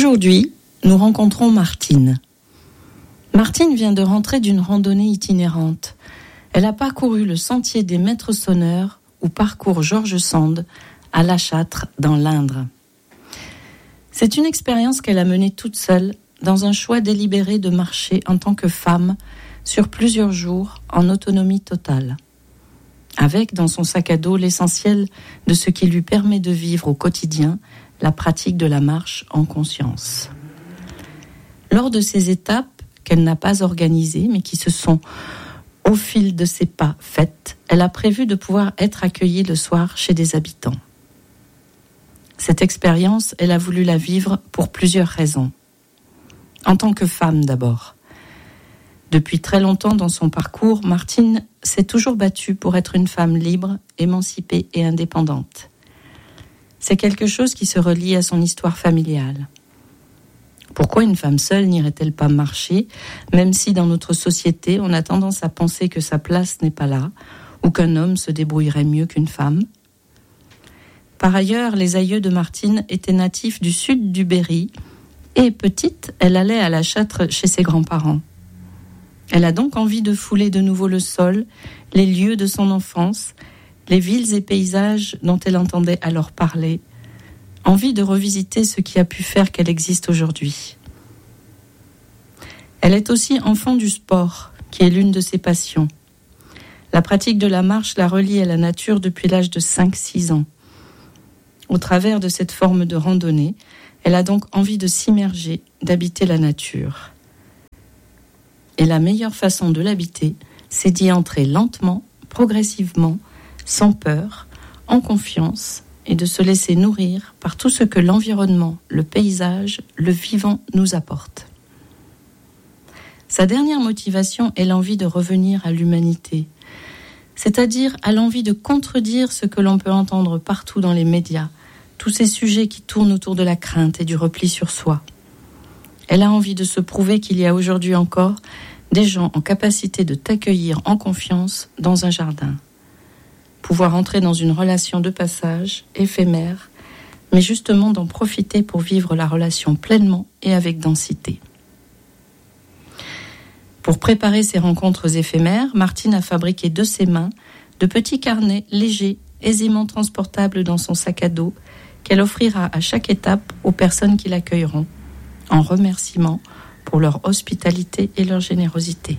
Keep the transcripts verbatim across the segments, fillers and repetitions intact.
Aujourd'hui, nous rencontrons Martine. Martine vient de rentrer d'une randonnée itinérante. Elle a parcouru le sentier des maîtres sonneurs où parcourt George Sand à La Châtre dans l'Indre. C'est une expérience qu'elle a menée toute seule dans un choix délibéré de marcher en tant que femme sur plusieurs jours en autonomie totale. Avec dans son sac à dos l'essentiel de ce qui lui permet de vivre au quotidien la pratique de la marche en conscience. Lors de ces étapes qu'elle n'a pas organisées mais qui se sont au fil de ses pas faites, elle a prévu de pouvoir être accueillie le soir chez des habitants. Cette expérience, elle a voulu la vivre pour plusieurs raisons. En tant que femme d'abord. Depuis très longtemps dans son parcours, Martine s'est toujours battue pour être une femme libre, émancipée et indépendante. C'est quelque chose qui se relie à son histoire familiale. Pourquoi une femme seule n'irait-elle pas marcher, même si dans notre société, on a tendance à penser que sa place n'est pas là, ou qu'un homme se débrouillerait mieux qu'une femme ? Par ailleurs, les aïeux de Martine étaient natifs du sud du Berry, et petite, elle allait à La Châtre chez ses grands-parents. Elle a donc envie de fouler de nouveau le sol, les lieux de son enfance, les villes et paysages dont elle entendait alors parler, envie de revisiter ce qui a pu faire qu'elle existe aujourd'hui. Elle est aussi enfant du sport, qui est l'une de ses passions. La pratique de la marche la relie à la nature depuis l'âge de cinq six ans. Au travers de cette forme de randonnée, elle a donc envie de s'immerger, d'habiter la nature. Et la meilleure façon de l'habiter, c'est d'y entrer lentement, progressivement, sans peur, en confiance, et de se laisser nourrir par tout ce que l'environnement, le paysage, le vivant nous apporte. Sa dernière motivation est l'envie de revenir à l'humanité, c'est-à-dire à l'envie de contredire ce que l'on peut entendre partout dans les médias, tous ces sujets qui tournent autour de la crainte et du repli sur soi. Elle a envie de se prouver qu'il y a aujourd'hui encore des gens en capacité de t'accueillir en confiance dans un jardin. Pouvoir entrer dans une relation de passage, éphémère, mais justement d'en profiter pour vivre la relation pleinement et avec densité. Pour préparer ces rencontres éphémères, Martine a fabriqué de ses mains de petits carnets légers, aisément transportables dans son sac à dos, qu'elle offrira à chaque étape aux personnes qui l'accueilleront, en remerciement pour leur hospitalité et leur générosité.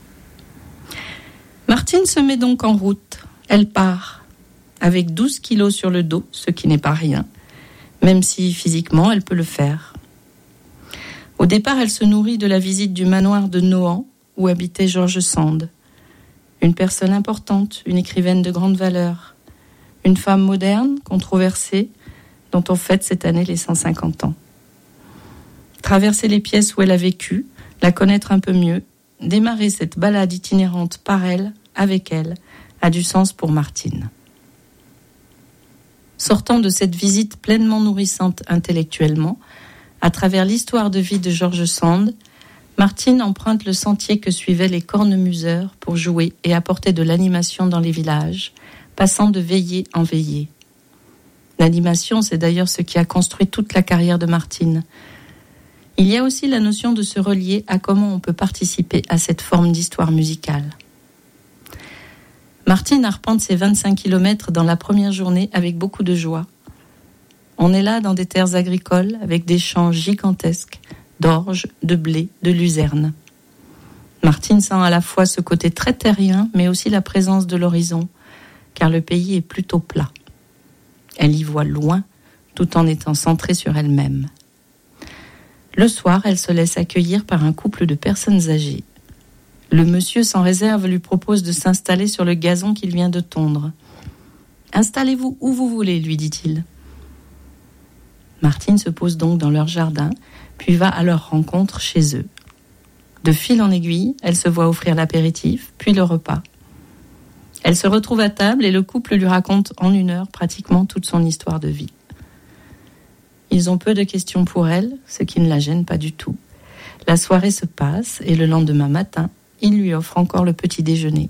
Martine se met donc en route. Elle part, avec douze kilos sur le dos, ce qui n'est pas rien, même si physiquement elle peut le faire. Au départ, elle se nourrit de la visite du manoir de Nohant, où habitait George Sand. Une personne importante, une écrivaine de grande valeur, une femme moderne, controversée, dont on fête cette année les cent cinquante ans. Traverser les pièces où elle a vécu, la connaître un peu mieux, démarrer cette balade itinérante par elle, avec elle, a du sens pour Martine. Sortant de cette visite pleinement nourrissante intellectuellement, à travers l'histoire de vie de George Sand, Martine emprunte le sentier que suivaient les cornemuseurs pour jouer et apporter de l'animation dans les villages, passant de veillée en veillée. L'animation, c'est d'ailleurs ce qui a construit toute la carrière de Martine. Il y a aussi la notion de se relier à comment on peut participer à cette forme d'histoire musicale. Martine arpente ses vingt-cinq kilomètres dans la première journée avec beaucoup de joie. On est là dans des terres agricoles avec des champs gigantesques d'orge, de blé, de luzerne. Martine sent à la fois ce côté très terrien, mais aussi la présence de l'horizon, car le pays est plutôt plat. Elle y voit loin, tout en étant centrée sur elle-même. Le soir, elle se laisse accueillir par un couple de personnes âgées. Le monsieur sans réserve lui propose de s'installer sur le gazon qu'il vient de tondre. « Installez-vous où vous voulez », lui dit-il. Martine se pose donc dans leur jardin, puis va à leur rencontre chez eux. De fil en aiguille, elle se voit offrir l'apéritif, puis le repas. Elle se retrouve à table et le couple lui raconte en une heure pratiquement toute son histoire de vie. Ils ont peu de questions pour elle, ce qui ne la gêne pas du tout. La soirée se passe et le lendemain matin, il lui offre encore le petit déjeuner.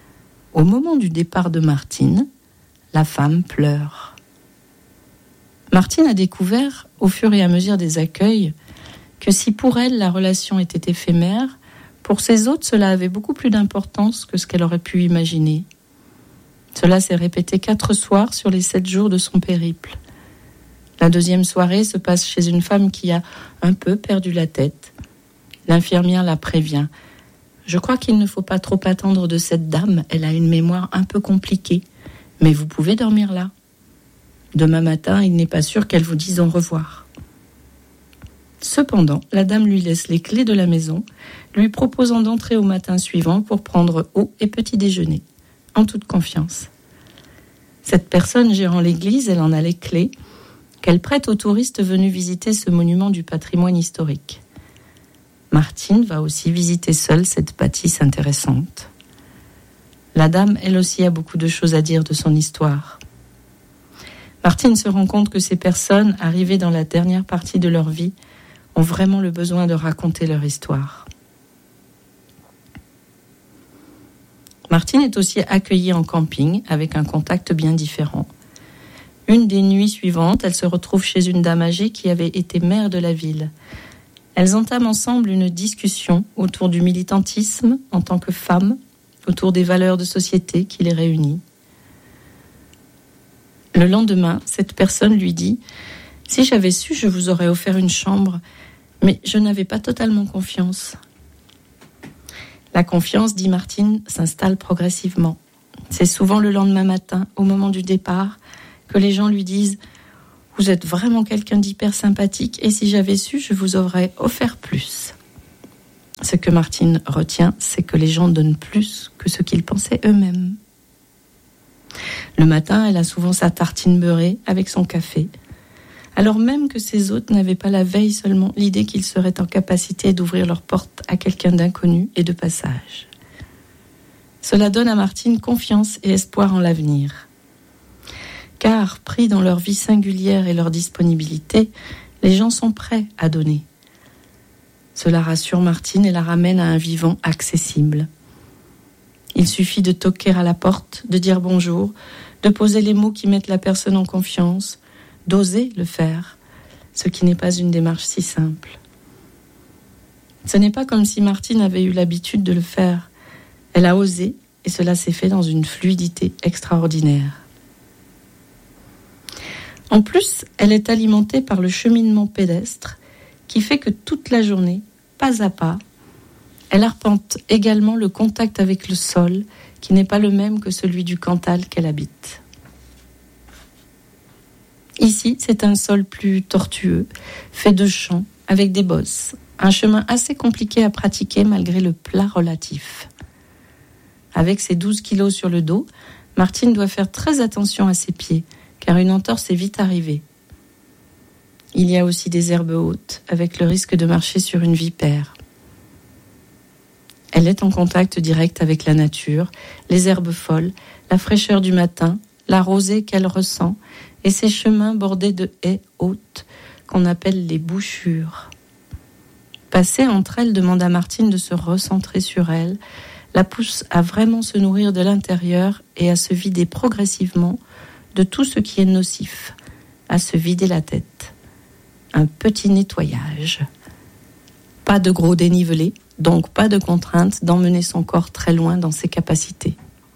Au moment du départ de Martine, la femme pleure. Martine a découvert, au fur et à mesure des accueils, que si pour elle la relation était éphémère, pour ses hôtes cela avait beaucoup plus d'importance que ce qu'elle aurait pu imaginer. Cela s'est répété quatre soirs sur les sept jours de son périple. La deuxième soirée se passe chez une femme qui a un peu perdu la tête. L'infirmière la prévient. « Je crois qu'il ne faut pas trop attendre de cette dame, elle a une mémoire un peu compliquée, mais vous pouvez dormir là. Demain matin, il n'est pas sûr qu'elle vous dise au revoir. » Cependant, la dame lui laisse les clés de la maison, lui proposant d'entrer au matin suivant pour prendre eau et petit déjeuner, en toute confiance. Cette personne gérant l'église, elle en a les clés, qu'elle prête aux touristes venus visiter ce monument du patrimoine historique. Martine va aussi visiter seule cette bâtisse intéressante. La dame, elle aussi, a beaucoup de choses à dire de son histoire. Martine se rend compte que ces personnes, arrivées dans la dernière partie de leur vie, ont vraiment le besoin de raconter leur histoire. Martine est aussi accueillie en camping avec un contact bien différent. Une des nuits suivantes, elle se retrouve chez une dame âgée qui avait été maire de la ville. Elles entament ensemble une discussion autour du militantisme en tant que femme, autour des valeurs de société qui les réunit. Le lendemain, cette personne lui dit « Si j'avais su, je vous aurais offert une chambre, mais je n'avais pas totalement confiance. » La confiance, dit Martine, s'installe progressivement. C'est souvent le lendemain matin, au moment du départ, que les gens lui disent « Vous êtes vraiment quelqu'un d'hyper sympathique et si j'avais su, je vous aurais offert plus. » Ce que Martine retient, c'est que les gens donnent plus que ce qu'ils pensaient eux-mêmes. Le matin, elle a souvent sa tartine beurrée avec son café, alors même que ses hôtes n'avaient pas la veille seulement l'idée qu'ils seraient en capacité d'ouvrir leur porte à quelqu'un d'inconnu et de passage. Cela donne à Martine confiance et espoir en l'avenir. Car, pris dans leur vie singulière et leur disponibilité, les gens sont prêts à donner. Cela rassure Martine et la ramène à un vivant accessible. Il suffit de toquer à la porte, de dire bonjour, de poser les mots qui mettent la personne en confiance, d'oser le faire, ce qui n'est pas une démarche si simple. Ce n'est pas comme si Martine avait eu l'habitude de le faire. Elle a osé et cela s'est fait dans une fluidité extraordinaire. En plus, elle est alimentée par le cheminement pédestre qui fait que toute la journée, pas à pas, elle arpente également le contact avec le sol qui n'est pas le même que celui du Cantal qu'elle habite. Ici, c'est un sol plus tortueux, fait de champs, avec des bosses. Un chemin assez compliqué à pratiquer malgré le plat relatif. Avec ses douze kilos sur le dos, Martine doit faire très attention à ses pieds, car une entorse est vite arrivée. Il y a aussi des herbes hautes, avec le risque de marcher sur une vipère. Elle est en contact direct avec la nature, les herbes folles, la fraîcheur du matin, la rosée qu'elle ressent, et ces chemins bordés de haies hautes qu'on appelle les bouchures. Passer entre elles demande à Martine de se recentrer sur elle, la pousse à vraiment se nourrir de l'intérieur et à se vider progressivement de tout ce qui est nocif, à se vider la tête. Un petit nettoyage. Pas de gros dénivelé, donc pas de contrainte d'emmener son corps très loin dans ses capacités.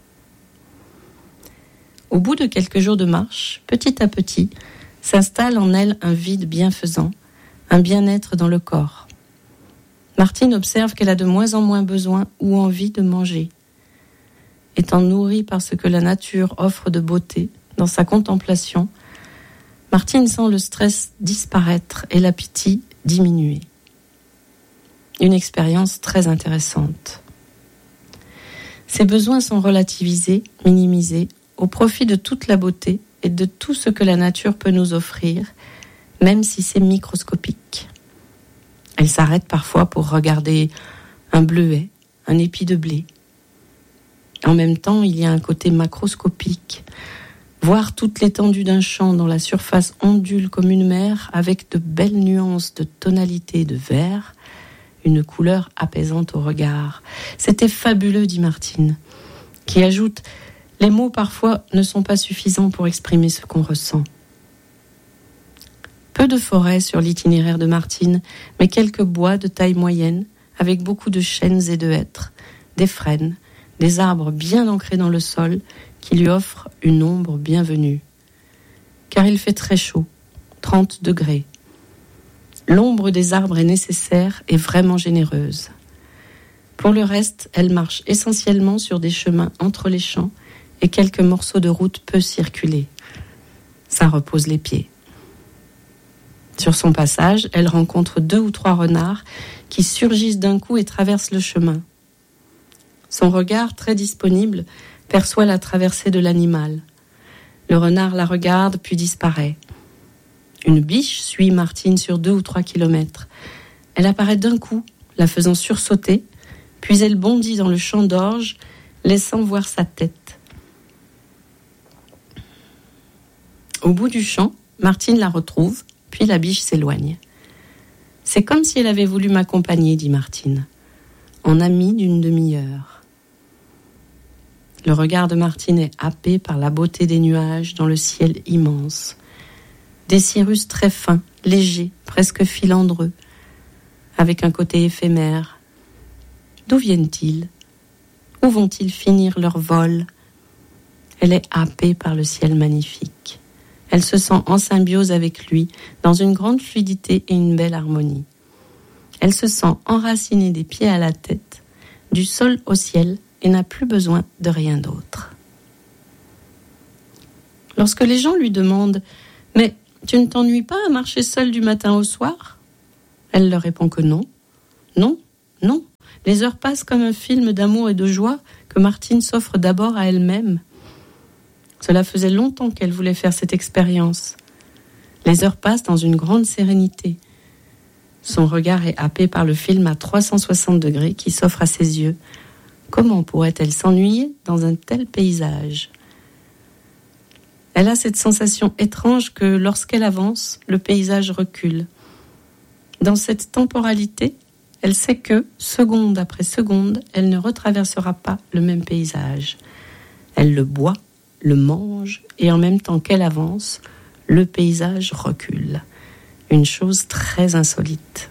Au bout de quelques jours de marche, petit à petit, s'installe en elle un vide bienfaisant, un bien-être dans le corps. Martine observe qu'elle a de moins en moins besoin ou envie de manger. Étant nourrie par ce que la nature offre de beauté dans sa contemplation, Martine sent le stress disparaître et l'appétit diminuer. Une expérience très intéressante. Ses besoins sont relativisés, minimisés, au profit de toute la beauté et de tout ce que la nature peut nous offrir, même si c'est microscopique. Elle s'arrête parfois pour regarder un bleuet, un épi de blé. En même temps, il y a un côté macroscopique. Voir toute l'étendue d'un champ dont la surface ondule comme une mer avec de belles nuances de tonalité de vert, une couleur apaisante au regard. C'était fabuleux, dit Martine, qui ajoute « Les mots parfois ne sont pas suffisants pour exprimer ce qu'on ressent. » Peu de forêts sur l'itinéraire de Martine, mais quelques bois de taille moyenne, avec beaucoup de chênes et de hêtres, des frênes, des arbres bien ancrés dans le sol qui lui offrent une ombre bienvenue. Car il fait très chaud, trente degrés. L'ombre des arbres est nécessaire et vraiment généreuse. Pour le reste, elle marche essentiellement sur des chemins entre les champs et quelques morceaux de route peu circulés. Ça repose les pieds. Sur son passage, elle rencontre deux ou trois renards qui surgissent d'un coup et traversent le chemin. Son regard, très disponible, perçoit la traversée de l'animal. Le renard la regarde puis disparaît. Une biche suit Martine sur deux ou trois kilomètres. Elle apparaît d'un coup, la faisant sursauter, puis elle bondit dans le champ d'orge, laissant voir sa tête. Au bout du champ, Martine la retrouve, puis la biche s'éloigne. C'est comme si elle avait voulu m'accompagner, dit Martine, en amie d'une demi-heure. Le regard de Martine est happé par la beauté des nuages dans le ciel immense. Des cirrus très fins, légers, presque filandreux, avec un côté éphémère. D'où viennent-ils ? Où vont-ils finir leur vol ? Elle est happée par le ciel magnifique. Elle se sent en symbiose avec lui, dans une grande fluidité et une belle harmonie. Elle se sent enracinée des pieds à la tête, du sol au ciel, et n'a plus besoin de rien d'autre. Lorsque les gens lui demandent « Mais tu ne t'ennuies pas à marcher seule du matin au soir ?» Elle leur répond que non. Non, non. Les heures passent comme un film d'amour et de joie que Martine s'offre d'abord à elle-même. Cela faisait longtemps qu'elle voulait faire cette expérience. Les heures passent dans une grande sérénité. Son regard est happé par le film à trois cent soixante degrés qui s'offre à ses yeux. Comment pourrait-elle s'ennuyer dans un tel paysage ? Elle a cette sensation étrange que lorsqu'elle avance, le paysage recule. Dans cette temporalité, elle sait que, seconde après seconde, elle ne retraversera pas le même paysage. Elle le boit, le mange, et en même temps qu'elle avance, le paysage recule. Une chose très insolite.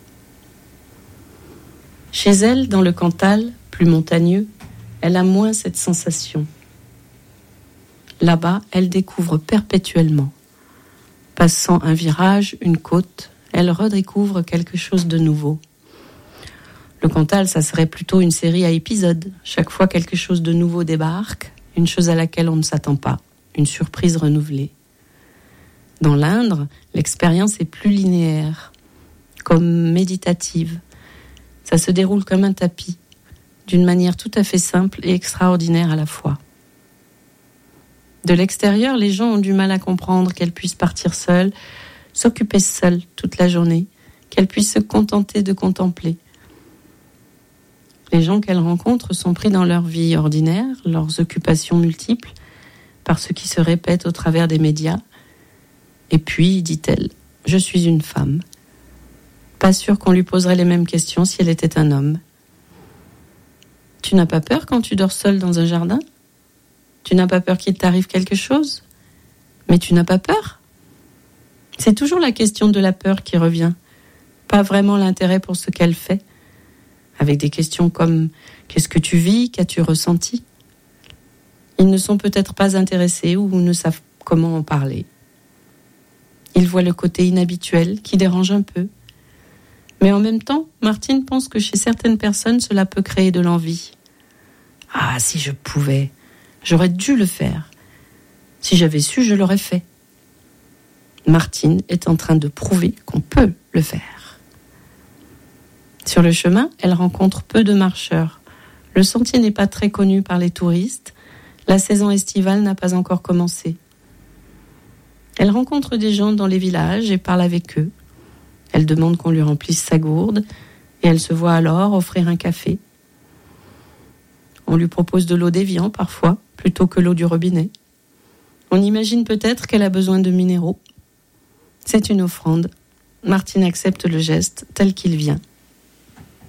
Chez elle, dans le Cantal, plus montagneux, elle a moins cette sensation. Là-bas, elle découvre perpétuellement. Passant un virage, une côte, elle redécouvre quelque chose de nouveau. Le Cantal, ça serait plutôt une série à épisodes. Chaque fois, quelque chose de nouveau débarque, une chose à laquelle on ne s'attend pas, une surprise renouvelée. Dans l'Indre, l'expérience est plus linéaire, comme méditative. Ça se déroule comme un tapis, d'une manière tout à fait simple et extraordinaire à la fois. De l'extérieur, les gens ont du mal à comprendre qu'elle puisse partir seule, s'occuper seule toute la journée, qu'elle puisse se contenter de contempler. Les gens qu'elle rencontre sont pris dans leur vie ordinaire, leurs occupations multiples, par ce qui se répète au travers des médias. Et puis, dit-elle, je suis une femme. Pas sûre qu'on lui poserait les mêmes questions si elle était un homme. Tu n'as pas peur quand tu dors seule dans un jardin ? Tu n'as pas peur qu'il t'arrive quelque chose ? Mais tu n'as pas peur ? C'est toujours la question de la peur qui revient, pas vraiment l'intérêt pour ce qu'elle fait, avec des questions comme « Qu'est-ce que tu vis ? Qu'as-tu ressenti ?» Ils ne sont peut-être pas intéressés ou ne savent comment en parler. Ils voient le côté inhabituel qui dérange un peu. Mais en même temps, Martine pense que chez certaines personnes, cela peut créer de l'envie. « Ah, si je pouvais, j'aurais dû le faire. Si j'avais su, je l'aurais fait. » Martine est en train de prouver qu'on peut le faire. Sur le chemin, elle rencontre peu de marcheurs. Le sentier n'est pas très connu par les touristes. La saison estivale n'a pas encore commencé. Elle rencontre des gens dans les villages et parle avec eux. Elle demande qu'on lui remplisse sa gourde et elle se voit alors offrir un café. On lui propose de l'eau d'Évian parfois, plutôt que l'eau du robinet. On imagine peut-être qu'elle a besoin de minéraux. C'est une offrande. Martine accepte le geste tel qu'il vient.